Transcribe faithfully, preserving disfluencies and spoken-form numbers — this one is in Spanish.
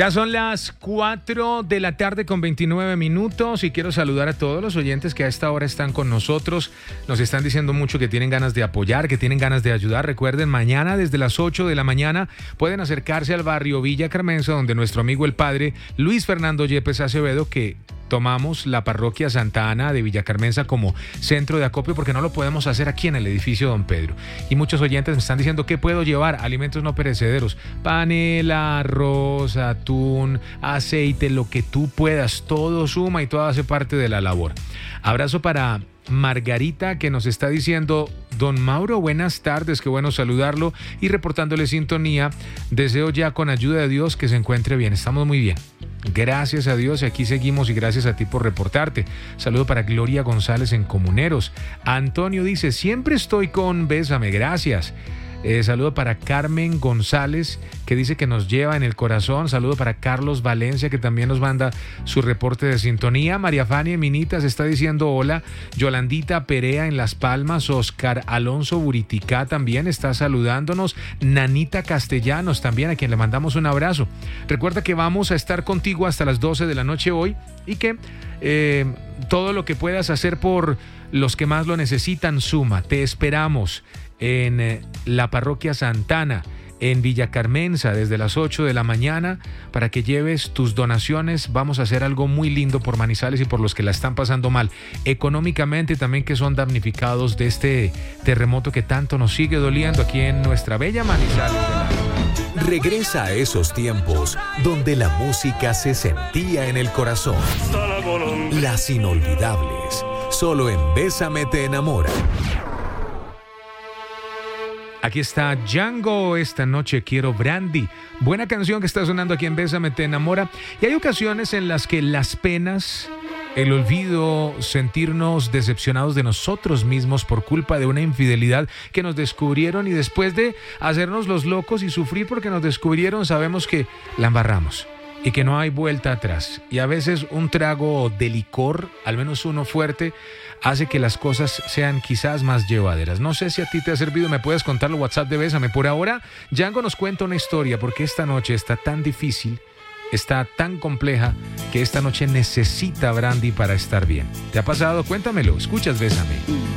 Ya son las cuatro de la tarde con veintinueve minutos y quiero saludar a todos los oyentes que a esta hora están con nosotros. Nos están diciendo mucho que tienen ganas de apoyar, que tienen ganas de ayudar. Recuerden, mañana desde las ocho de la mañana pueden acercarse al barrio Villa Carmenza, donde nuestro amigo el padre Luis Fernando Yepes Acevedo, que tomamos la parroquia Santa Ana de Villa Carmenza como centro de acopio porque no lo podemos hacer aquí en el edificio Don Pedro. Y muchos oyentes me están diciendo ¿qué puedo llevar? Alimentos no perecederos, panela, arroz, atún, aceite, lo que tú puedas, todo suma y todo hace parte de la labor. Abrazo para Margarita, que nos está diciendo: don Mauro, buenas tardes, qué bueno saludarlo y reportándole sintonía. Deseo ya con ayuda de Dios que se encuentre bien. Estamos muy bien, gracias a Dios, y aquí seguimos, y gracias a ti por reportarte. Saludo para Gloria González en Comuneros. Antonio dice: siempre estoy con Bésame, gracias. Eh, saludo para Carmen González, que dice que nos lleva en el corazón. Saludo para Carlos Valencia, que también nos manda su reporte de sintonía. María Fania Minitas está diciendo hola. Yolandita Perea en Las Palmas. Oscar Alonso Buriticá también está saludándonos. Nanita Castellanos también, a quien le mandamos un abrazo. Recuerda que vamos a estar contigo hasta las doce de la noche hoy y que eh, todo lo que puedas hacer por los que más lo necesitan suma. Te esperamos en eh, la parroquia Santana, en Villa Carmenza, desde las ocho de la mañana, para que lleves tus donaciones. Vamos a hacer algo muy lindo por Manizales y por los que la están pasando mal económicamente, también que son damnificados de este terremoto que tanto nos sigue doliendo aquí en nuestra bella Manizales. Regresa a esos tiempos donde la música se sentía en el corazón. Las inolvidables, solo en Bésame te enamora. Aquí está Django, esta noche quiero Brandy. Buena canción que está sonando aquí en Bésame te enamora. Y hay ocasiones en las que las penas, el olvido, sentirnos decepcionados de nosotros mismos por culpa de una infidelidad que nos descubrieron, y después de hacernos los locos y sufrir porque nos descubrieron, sabemos que la embarramos y que no hay vuelta atrás. Y a veces un trago de licor, al menos uno fuerte, hace que las cosas sean quizás más llevaderas. No sé si a ti te ha servido, me puedes contarlo, WhatsApp de Bésame. Por ahora, Django nos cuenta una historia, porque esta noche está tan difícil, está tan compleja, que esta noche necesita Brandy para estar bien. ¿Te ha pasado? Cuéntamelo, escuchas Bésame.